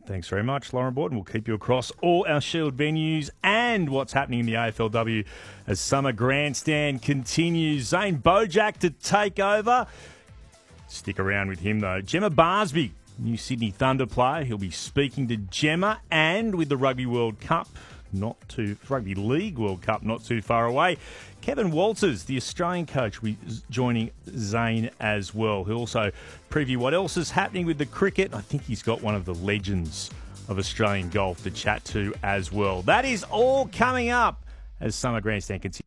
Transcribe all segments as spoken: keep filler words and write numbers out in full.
Thanks very much, Lauren Borton. We'll keep you across all our Shield venues and what's happening in the A F L W as Summer Grandstand continues. Zane Bojack to take over. Stick around with him, though. Gemma Barsby, new Sydney Thunder player. He'll be speaking to Gemma, and with the Rugby World Cup, not too Rugby League World Cup not too far away, Kevin Walters, the Australian coach, will be joining Zane as well. He'll also preview what else is happening with the cricket. I think he's got one of the legends of Australian golf to chat to as well. That is all coming up as Summer Grandstand continues.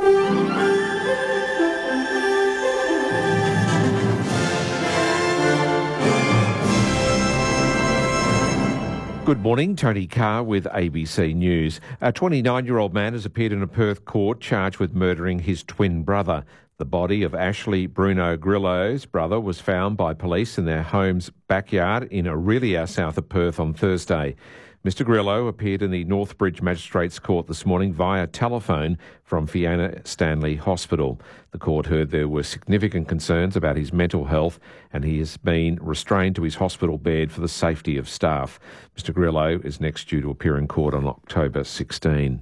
Good morning, Tony Carr with A B C News. A twenty-nine-year-old man has appeared in a Perth court charged with murdering his twin brother. The body of Ashley Bruno Grillo's brother was found by police in their home's backyard in Aurelia, south of Perth, on Thursday. Mister Grillo appeared in the Northbridge Magistrates Court this morning via telephone from Fiona Stanley Hospital. The court heard there were significant concerns about his mental health and he has been restrained to his hospital bed for the safety of staff. Mister Grillo is next due to appear in court on October sixteenth.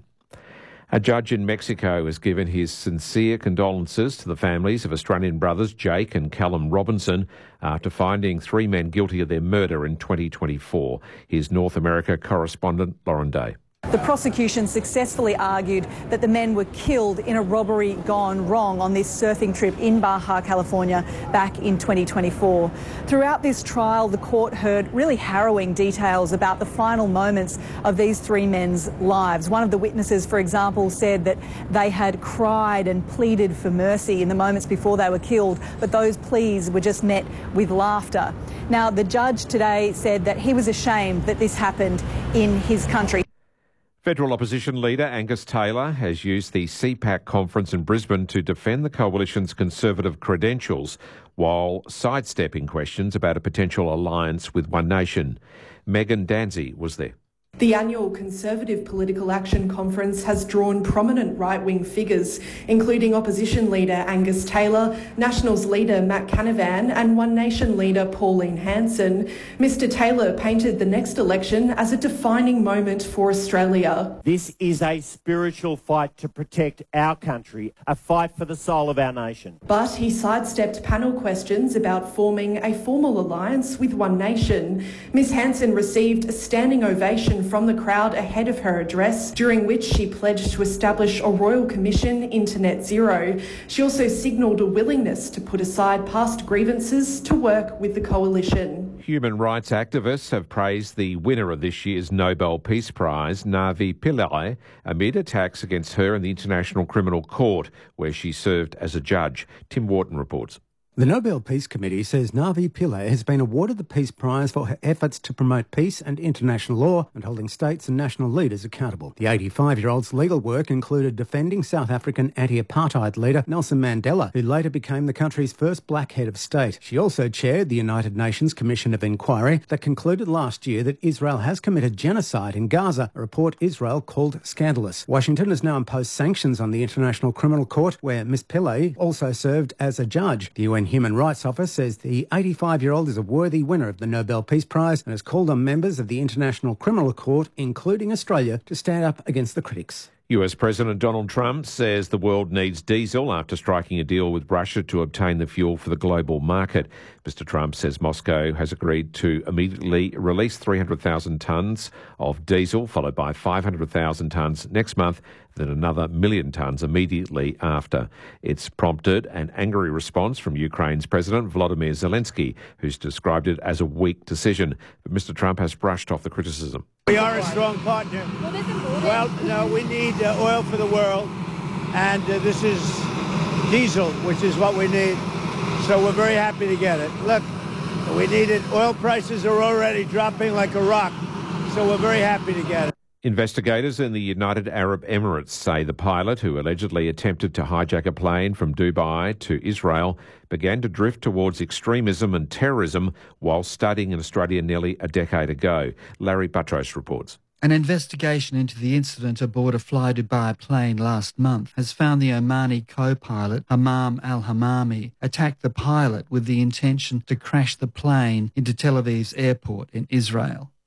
A judge in Mexico has given his sincere condolences to the families of Australian brothers Jake and Callum Robinson after finding three men guilty of their murder in twenty twenty-four. Here's North America correspondent Lauren Day. The prosecution successfully argued that the men were killed in a robbery gone wrong on this surfing trip in Baja, California, back in twenty twenty-four. Throughout this trial, the court heard really harrowing details about the final moments of these three men's lives. One of the witnesses, for example, said that they had cried and pleaded for mercy in the moments before they were killed, but those pleas were just met with laughter. Now, the judge today said that he was ashamed that this happened in his country. Federal opposition leader Angus Taylor has used the C PAC conference in Brisbane to defend the coalition's Conservative credentials while sidestepping questions about a potential alliance with One Nation. Megan Danzy was there. The annual Conservative Political Action Conference has drawn prominent right-wing figures, including opposition leader Angus Taylor, Nationals leader Matt Canavan and One Nation leader Pauline Hanson. Mister Taylor painted the next election as a defining moment for Australia. This is a spiritual fight to protect our country, a fight for the soul of our nation. But he sidestepped panel questions about forming a formal alliance with One Nation. Miss Hanson received a standing ovation from the crowd ahead of her address, during which she pledged to establish a royal commission into net zero. She also signalled a willingness to put aside past grievances to work with the coalition. Human rights activists have praised the winner of this year's Nobel Peace Prize, Navi Pillay, amid attacks against her in the International Criminal Court, where she served as a judge. Tim Wharton reports. The Nobel Peace Committee says Navi Pillay has been awarded the Peace Prize for her efforts to promote peace and international law and holding states and national leaders accountable. The eighty-five-year-old's legal work included defending South African anti-apartheid leader Nelson Mandela, who later became the country's first black head of state. She also chaired the United Nations Commission of Inquiry that concluded last year that Israel has committed genocide in Gaza, a report Israel called scandalous. Washington has now imposed sanctions on the International Criminal Court, where Miss Pillay also served as a judge. The U N Human Rights Office says the eighty-five-year-old is a worthy winner of the Nobel Peace Prize and has called on members of the International Criminal Court, including Australia, to stand up against the critics. U S President Donald Trump says the world needs diesel after striking a deal with Russia to obtain the fuel for the global market. Mister Trump says Moscow has agreed to immediately release three hundred thousand tonnes of diesel, followed by five hundred thousand tonnes next month, then another million tonnes immediately after. It's prompted an angry response from Ukraine's President Volodymyr Zelensky, who's described it as a weak decision. But Mister Trump has brushed off the criticism. We are a strong partner. Well, no, we need uh, oil for the world, and uh, this is diesel, which is what we need. So we're very happy to get it. Look, we need it. Oil prices are already dropping like a rock, so we're very happy to get it. Investigators in the United Arab Emirates say the pilot, who allegedly attempted to hijack a plane from Dubai to Israel, began to drift towards extremism and terrorism while studying in Australia nearly a decade ago. Larry Buttrose reports. An investigation into the incident aboard a Fly Dubai plane last month has found the Omani co-pilot, Hammam al-Hammami, attacked the pilot with the intention to crash the plane into Tel Aviv's airport in Israel.